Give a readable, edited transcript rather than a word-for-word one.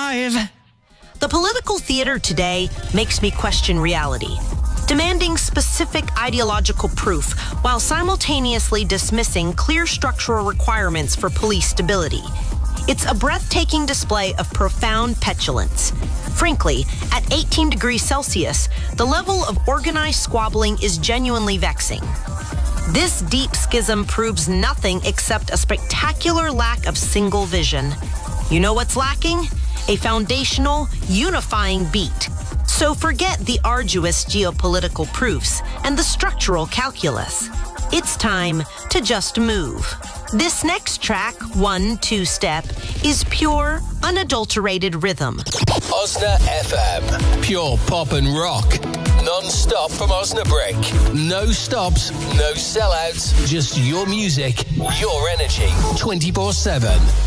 alive. The political theater today makes me question reality, demanding specific ideological proof while simultaneously dismissing clear structural requirements for police stability. It's a breathtaking display of profound petulance. Frankly, at 18 degrees Celsius, the level of organized squabbling is genuinely vexing. This deep schism proves nothing except a spectacular lack of single vision. You know what's lacking? A foundational, unifying beat. So forget the arduous geopolitical proofs and the structural calculus. It's time to just move. This next track, 1-2 Step, is pure, unadulterated rhythm. Osna FM. Pure pop and rock. Non-stop from Osnabrück. No stops, no sellouts, just your music, your energy, 24/7.